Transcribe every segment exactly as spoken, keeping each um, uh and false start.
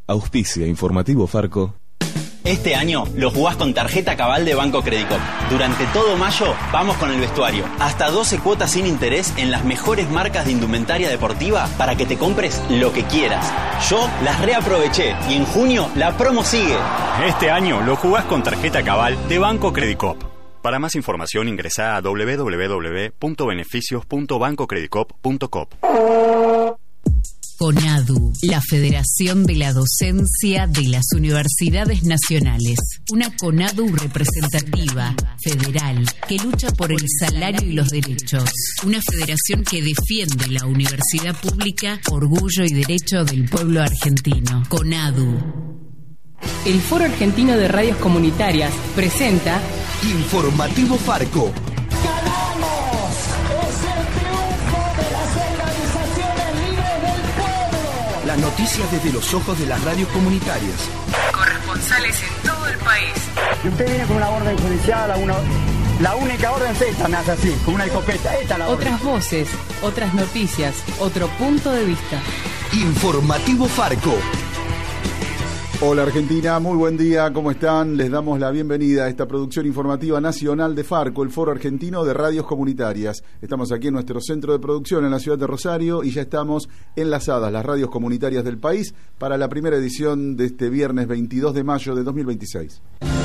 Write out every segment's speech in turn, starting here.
Auspicia Informativo Farco. Este año lo jugás con tarjeta Cabal de Banco Credicop. Durante todo mayo vamos con el vestuario. Hasta doce cuotas sin interés en las mejores marcas de indumentaria deportiva para que te compres lo que quieras. Yo las reaproveché y en junio la promo sigue. Este año lo jugás con tarjeta Cabal de Banco Credicop. Para más información ingresá a doble u doble u doble u punto beneficios punto banco credicop punto com. CONADU, la Federación de la Docencia de las Universidades Nacionales. Una CONADU representativa, federal, que lucha por el salario y los derechos. Una federación que defiende la universidad pública, orgullo y derecho del pueblo argentino. CONADU. El Foro Argentino de Radios Comunitarias presenta Informativo Farco. Las noticias desde los ojos de las radios comunitarias. Corresponsales en todo el país. Si usted viene con una orden judicial, una, la única orden es esta, me hace así, con una escopeta. Esta es la orden. Otras voces, otras noticias, otro punto de vista. Informativo Farco. Hola Argentina, muy buen día, ¿cómo están? Les damos la bienvenida a esta producción informativa nacional de Farco, el Foro Argentino de Radios Comunitarias. Estamos aquí en nuestro centro de producción en la ciudad de Rosario y ya estamos enlazadas las radios comunitarias del país para la primera edición de este viernes veintidós de mayo de dos mil veintiséis.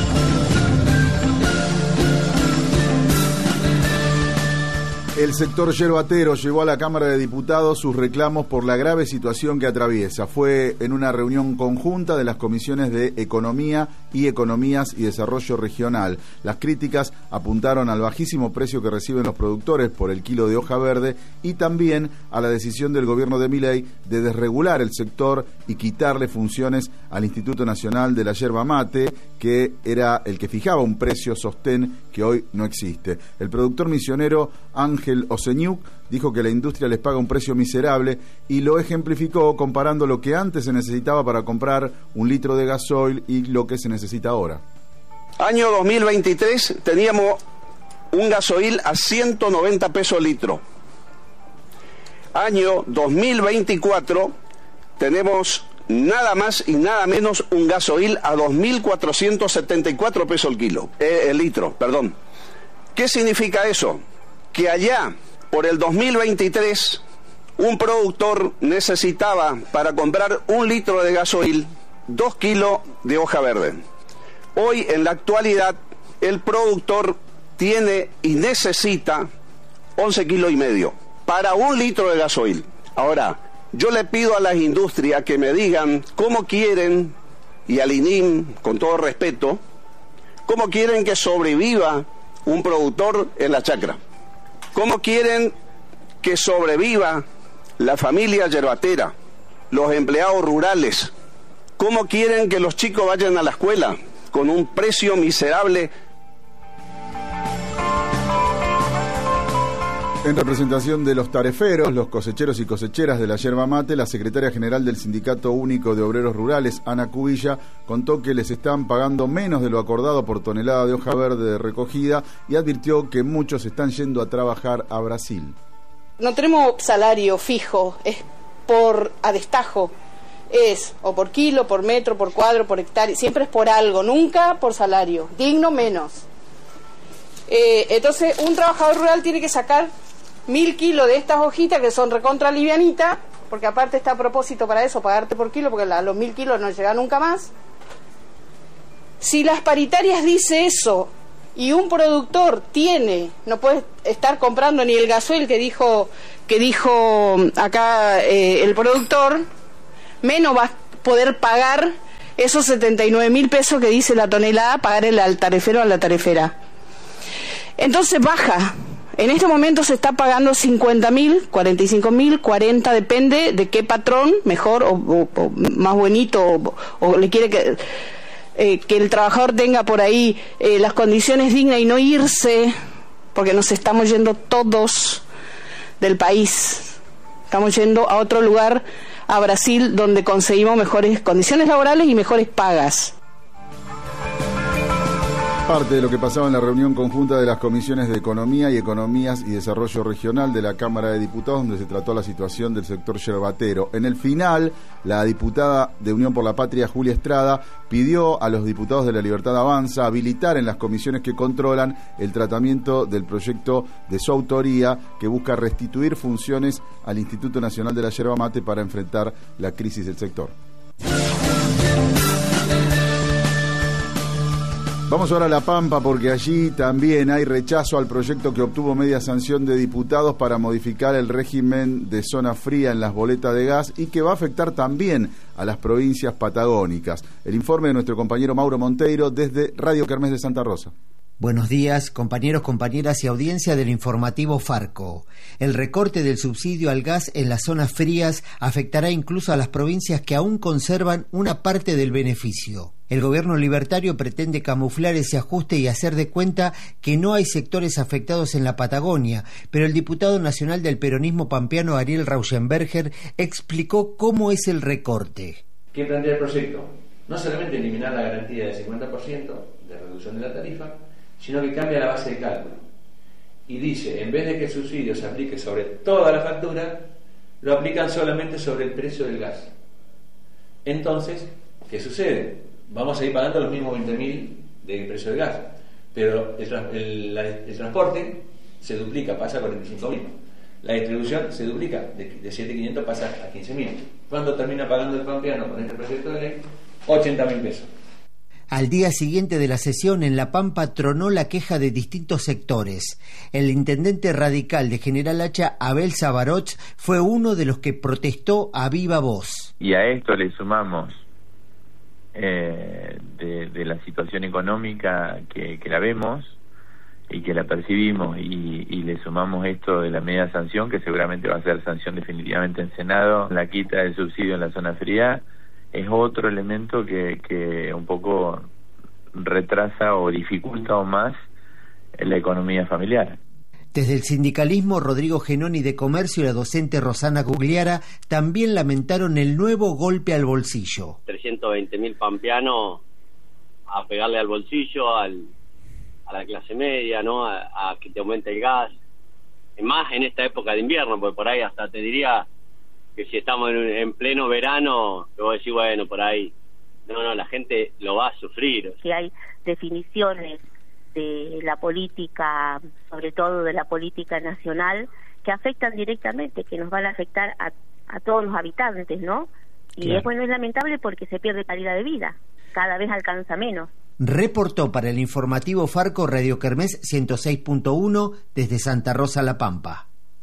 El sector yerbatero llevó a la Cámara de Diputados sus reclamos por la grave situación que atraviesa. Fue en una reunión conjunta de las comisiones de Economía y Economías y Desarrollo Regional. Las críticas apuntaron al bajísimo precio que reciben los productores por el kilo de hoja verde y también a la decisión del gobierno de Milei de desregular el sector y quitarle funciones al Instituto Nacional de la Yerba Mate, que era el que fijaba un precio sostén que hoy no existe. El productor misionero Ángel Oseñuk dijo que la industria les paga un precio miserable y lo ejemplificó comparando lo que antes se necesitaba para comprar un litro de gasoil y lo que se necesita ahora. Año dos mil veintitrés teníamos un gasoil a ciento noventa pesos litro. Año dos mil veinticuatro tenemos nada más y nada menos un gasoil a dos mil cuatrocientos setenta y cuatro pesos el kilo, eh, el litro, perdón. ¿Qué significa eso? Que allá, por el dos mil veintitrés, un productor necesitaba para comprar un litro de gasoil, dos kilos de hoja verde. Hoy, en la actualidad, el productor tiene y necesita once kilos y medio para un litro de gasoil. Ahora, yo le pido a las industrias que me digan cómo quieren, y al I N I M, con todo respeto, cómo quieren que sobreviva un productor en la chacra. ¿Cómo quieren que sobreviva la familia yerbatera, los empleados rurales? ¿Cómo quieren que los chicos vayan a la escuela con un precio miserable? En representación de los tareferos, los cosecheros y cosecheras de la yerba mate, la secretaria general del Sindicato Único de Obreros Rurales, Ana Cubilla, contó que les están pagando menos de lo acordado por tonelada de hoja verde de recogida y advirtió que muchos están yendo a trabajar a Brasil. No tenemos salario fijo, es por a destajo, es o por kilo, por metro, por cuadro, por hectárea, siempre es por algo, nunca por salario, digno menos. Eh, entonces un trabajador rural tiene que sacar mil kilos de estas hojitas que son recontra livianitas, porque aparte está a propósito para eso, pagarte por kilo, porque la, los mil kilos no llegan nunca más. Si las paritarias dice eso y un productor tiene, no puede estar comprando ni el gasoil que dijo que dijo acá eh, el productor, menos va a poder pagar esos setenta y nueve mil pesos que dice la tonelada, pagar el al tarefero o a la tarefera. Entonces baja. En este momento se está pagando cincuenta mil, cuarenta y cinco mil, cuarenta, depende de qué patrón, mejor o, o, o más buenito, o, o le quiere que, eh, que el trabajador tenga por ahí eh, las condiciones dignas y no irse, porque nos estamos yendo todos del país. Estamos yendo a otro lugar, a Brasil, donde conseguimos mejores condiciones laborales y mejores pagas. Parte de lo que pasaba en la reunión conjunta de las comisiones de Economía y Economías y Desarrollo Regional de la Cámara de Diputados, donde se trató la situación del sector yerbatero. En el final, la diputada de Unión por la Patria, Julia Estrada, pidió a los diputados de La Libertad Avanza habilitar en las comisiones que controlan el tratamiento del proyecto de su autoría, que busca restituir funciones al Instituto Nacional de la Yerba Mate para enfrentar la crisis del sector. Vamos ahora a La Pampa, porque allí también hay rechazo al proyecto que obtuvo media sanción de diputados para modificar el régimen de zona fría en las boletas de gas y que va a afectar también a las provincias patagónicas. El informe de nuestro compañero Mauro Monteiro desde Radio Kermés de Santa Rosa. Buenos días, compañeros, compañeras y audiencia del informativo Farco. El recorte del subsidio al gas en las zonas frías afectará incluso a las provincias que aún conservan una parte del beneficio. El gobierno libertario pretende camuflar ese ajuste y hacer de cuenta que no hay sectores afectados en la Patagonia, pero el diputado nacional del peronismo pampeano Ariel Rauschenberger explicó cómo es el recorte. ¿Qué plantea el proyecto? No solamente eliminar la garantía del cincuenta por ciento de reducción de la tarifa, sino que cambia la base de cálculo. Y dice, en vez de que el subsidio se aplique sobre toda la factura, lo aplican solamente sobre el precio del gas. Entonces, ¿qué sucede? Vamos a ir pagando los mismos veinte mil del precio del gas, pero el, el, la, el transporte se duplica, pasa a cuarenta y cinco mil. La distribución se duplica, de, de siete mil quinientos pasa a quince mil. ¿Cuánto termina pagando el pampeano con este proyecto de ley? ochenta mil pesos. Al día siguiente de la sesión, en La Pampa tronó la queja de distintos sectores. El intendente radical de General Hacha, Abel Sabaroch, fue uno de los que protestó a viva voz. Y a esto le sumamos eh, de, de la situación económica que, que la vemos y que la percibimos, y, y le sumamos esto de la media sanción, que seguramente va a ser sanción definitivamente en Senado, la quita del subsidio en la zona fría. Es otro elemento que, que un poco retrasa o dificulta aún más la economía familiar. Desde el sindicalismo, Rodrigo Genoni de Comercio y la docente Rosana Gugliara también lamentaron el nuevo golpe al bolsillo. trescientos veinte mil pampeanos a pegarle al bolsillo, al, a la clase media, ¿no? A, a que te aumente el gas. Más en esta época de invierno, porque por ahí hasta te diría que si estamos en, en pleno verano, te voy a decir, bueno, por ahí, no, no, la gente lo va a sufrir. Si hay definiciones de la política, sobre todo de la política nacional, que afectan directamente, que nos van a afectar a, a todos los habitantes, ¿no? Y claro, es bueno, es lamentable porque se pierde calidad de vida, cada vez alcanza menos. Reportó para el informativo Farco Radio Kermés ciento seis punto uno desde Santa Rosa, La Pampa.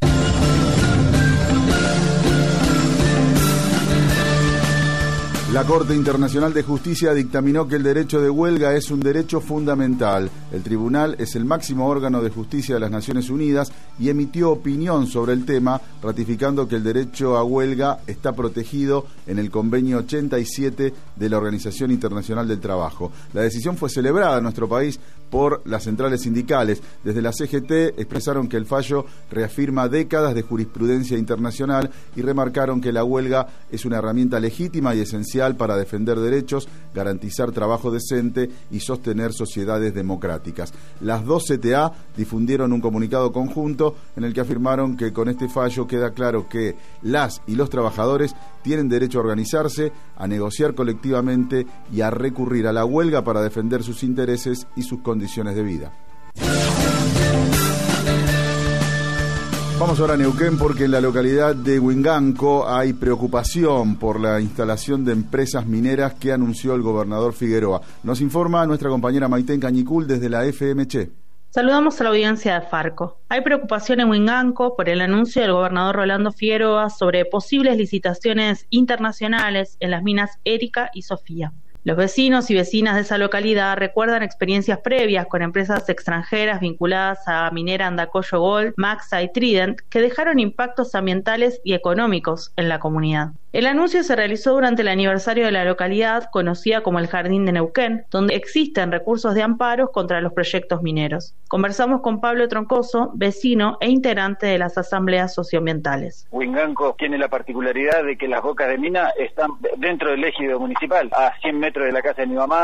La Corte Internacional de Justicia dictaminó que el derecho de huelga es un derecho fundamental. El tribunal es el máximo órgano de justicia de las Naciones Unidas y emitió opinión sobre el tema, ratificando que el derecho a huelga está protegido en el convenio ochenta y siete de la Organización Internacional del Trabajo. La decisión fue celebrada en nuestro país por las centrales sindicales. Desde la C G T expresaron que el fallo reafirma décadas de jurisprudencia internacional y remarcaron que la huelga es una herramienta legítima y esencial para defender derechos, garantizar trabajo decente y sostener sociedades democráticas. Las dos C T A difundieron un comunicado conjunto en el que afirmaron que con este fallo queda claro que las y los trabajadores tienen derecho a organizarse, a negociar colectivamente y a recurrir a la huelga para defender sus intereses y sus condiciones de vida. Vamos ahora a Neuquén, porque en la localidad de Huinganco hay preocupación por la instalación de empresas mineras que anunció el gobernador Figueroa. Nos informa nuestra compañera Maitén Cañicul desde la F M Che. Saludamos a la audiencia de Farco. Hay preocupación en Huinganco por el anuncio del gobernador Rolando Figueroa sobre posibles licitaciones internacionales en las minas Erika y Sofía. Los vecinos y vecinas de esa localidad recuerdan experiencias previas con empresas extranjeras vinculadas a Minera Andacollo Gold, Maxa y Trident, que dejaron impactos ambientales y económicos en la comunidad. El anuncio se realizó durante el aniversario de la localidad, conocida como el Jardín de Neuquén, donde existen recursos de amparos contra los proyectos mineros. Conversamos con Pablo Troncoso, vecino e integrante de las asambleas socioambientales. Huinganco tiene la particularidad de que las bocas de mina están dentro del ejido municipal, a cien metros de la casa de mi mamá,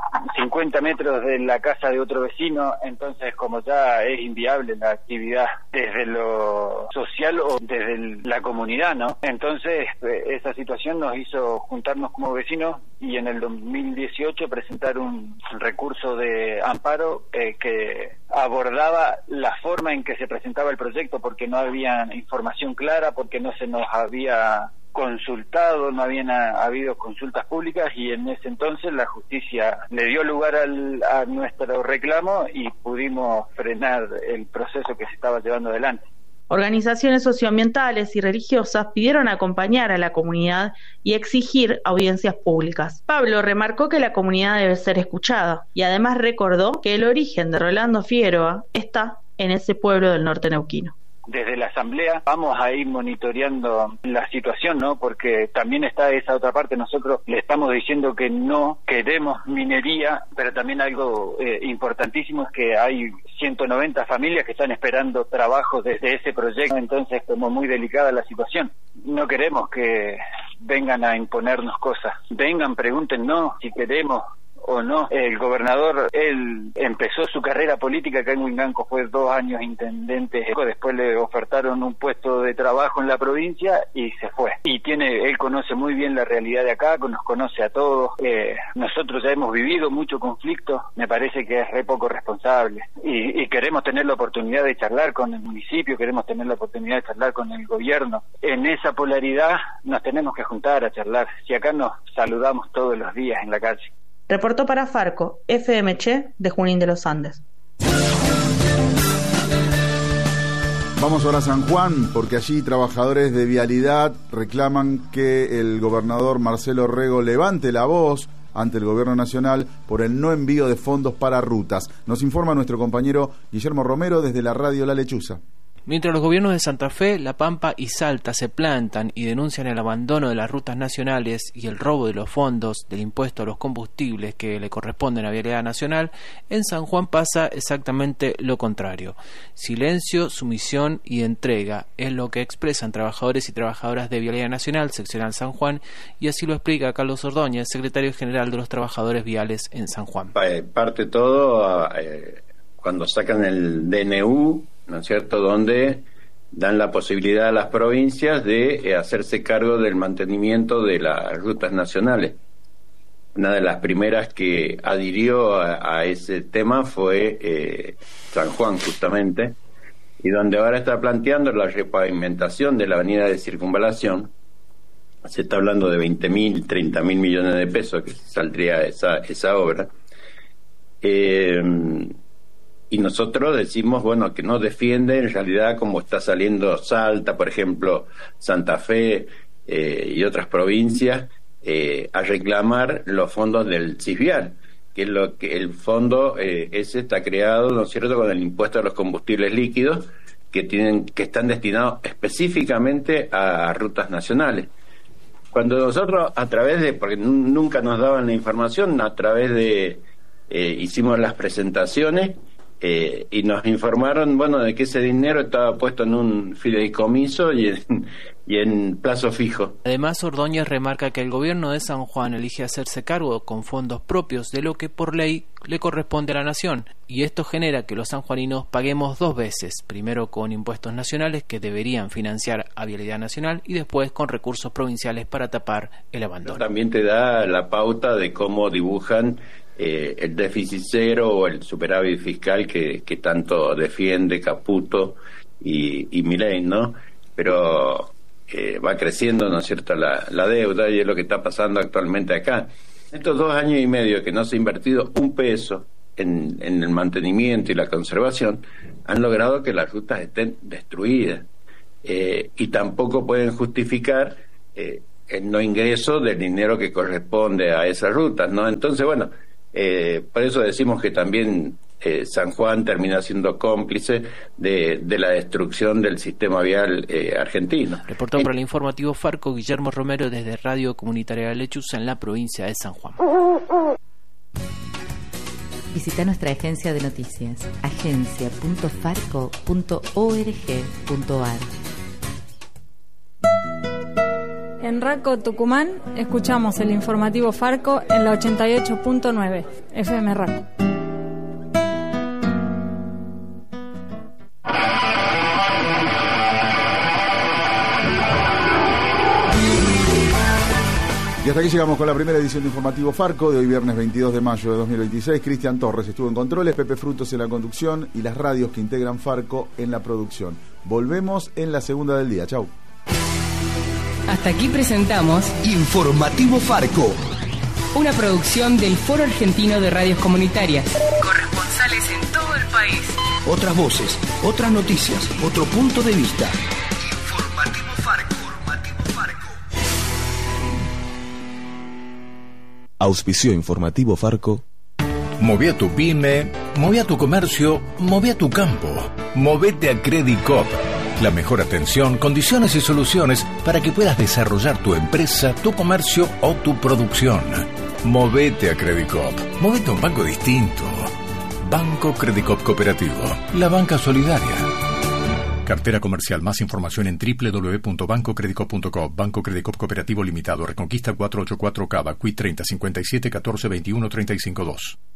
cincuenta metros de la casa de otro vecino, entonces como ya es inviable la actividad desde lo social o desde el, la comunidad, ¿no? Entonces eh, esa situación nos hizo juntarnos como vecinos y en el dos mil dieciocho presentar un recurso de amparo eh, que abordaba la forma en que se presentaba el proyecto, porque no había información clara, porque no se nos había consultado, no habían ha, habido consultas públicas, y en ese entonces la justicia le dio lugar al, a nuestro reclamo y pudimos frenar el proceso que se estaba llevando adelante. Organizaciones socioambientales y religiosas pidieron acompañar a la comunidad y exigir audiencias públicas. Pablo remarcó que la comunidad debe ser escuchada y además recordó que el origen de Rolando Figueroa está en ese pueblo del norte neuquino. Desde la asamblea vamos a ir monitoreando la situación, ¿no? Porque también está esa otra parte. Nosotros le estamos diciendo que no queremos minería, pero también algo eh, importantísimo es que hay ciento noventa familias que están esperando trabajo desde ese proyecto, entonces como muy delicada la situación. No queremos que vengan a imponernos cosas. Vengan, pregúntenos si queremos o no. El gobernador, él empezó su carrera política acá en Huinganco, fue dos años intendente, después le ofertaron un puesto de trabajo en la provincia y se fue. Y tiene, él conoce muy bien la realidad de acá, nos conoce a todos. Eh, nosotros ya hemos vivido mucho conflicto, me parece que es re poco responsable. Y, y queremos tener la oportunidad de charlar con el municipio, queremos tener la oportunidad de charlar con el gobierno. En esa polaridad nos tenemos que juntar a charlar, si acá nos saludamos todos los días en la calle. Reportó para Farco, F M Che de Junín de los Andes. Vamos ahora a San Juan, porque allí trabajadores de Vialidad reclaman que el gobernador Marcelo Rego levante la voz ante el gobierno nacional por el no envío de fondos para rutas. Nos informa nuestro compañero Guillermo Romero desde la radio La Lechuza. Mientras los gobiernos de Santa Fe, La Pampa y Salta se plantan y denuncian el abandono de las rutas nacionales y el robo de los fondos del impuesto a los combustibles que le corresponden a Vialidad Nacional, en San Juan pasa exactamente lo contrario. Silencio, sumisión y entrega es lo que expresan trabajadores y trabajadoras de Vialidad Nacional, seccional San Juan, y así lo explica Carlos Ordóñez, secretario general de los trabajadores viales en San Juan. Parte todo eh, cuando sacan el D N U, ¿no es cierto?, donde dan la posibilidad a las provincias de eh, hacerse cargo del mantenimiento de las rutas nacionales. Una de las primeras que adhirió a, a ese tema fue eh, San Juan, justamente, y donde ahora está planteando la repavimentación de la avenida de Circunvalación. Se está hablando de veinte mil, treinta mil millones de pesos que saldría esa, esa obra. Eh, Y nosotros decimos, bueno, que no defiende en realidad como está saliendo Salta, por ejemplo, Santa Fe eh, y otras provincias, eh, a reclamar los fondos del CISVIAL, que es lo que el fondo eh, ese está creado, ¿no es cierto?, con el impuesto a los combustibles líquidos, que tienen que están destinados específicamente a, a rutas nacionales. Cuando nosotros, a través de, porque nunca nos daban la información, a través de, eh, hicimos las presentaciones, Eh, y nos informaron, bueno, de que ese dinero estaba puesto en un fideicomiso y en, y en plazo fijo. Además, Ordóñez remarca que el gobierno de San Juan elige hacerse cargo con fondos propios de lo que por ley le corresponde a la nación, y esto genera que los sanjuaninos paguemos dos veces, primero con impuestos nacionales que deberían financiar a Vialidad Nacional y después con recursos provinciales para tapar el abandono. También te da la pauta de cómo dibujan Eh, el déficit cero o el superávit fiscal que, que tanto defiende Caputo y, y Milei, ¿no? Pero eh, va creciendo, ¿no es cierto?, la, la deuda, y es lo que está pasando actualmente acá. Estos dos años y medio que no se ha invertido un peso en, en el mantenimiento y la conservación, han logrado que las rutas estén destruidas, eh, y tampoco pueden justificar eh, el no ingreso del dinero que corresponde a esas rutas, ¿no? Entonces, bueno, Eh, por eso decimos que también eh, San Juan termina siendo cómplice de, de la destrucción del sistema vial eh, argentino. Reportó para el informativo Farco Guillermo Romero desde Radio Comunitaria La Lechuza en la provincia de San Juan. Visita nuestra agencia de noticias, agencia punto farco punto org punto ar. En Raco, Tucumán, escuchamos el informativo Farco en la ochenta y ocho punto nueve F M Raco. Y hasta aquí llegamos con la primera edición de Informativo Farco de hoy viernes veintidós de mayo de dos mil veintiséis. Cristian Torres estuvo en controles, Pepe Frutos en la conducción y las radios que integran Farco en la producción. Volvemos en la segunda del día. Chau. Hasta aquí presentamos Informativo Farco, una producción del Foro Argentino de Radios Comunitarias. Corresponsales en todo el país. Otras voces, otras noticias, otro punto de vista. Informativo Farco. Informativo Farco. Auspició Informativo Farco. Moví a tu pyme, moví a tu comercio, moví a tu campo. Movete a Credicop. La mejor atención, condiciones y soluciones para que puedas desarrollar tu empresa, tu comercio o tu producción. Movete a Credicop. Movete a un banco distinto. Banco Credicop Cooperativo. La banca solidaria. Cartera comercial. Más información en doble u doble u doble u punto banco credicop punto com. Banco Credicop Cooperativo Limitado. Reconquista cuatrocientos ochenta y cuatro Cava. Q I treinta cincuenta y siete catorce veintiuno treinta y cinco dos.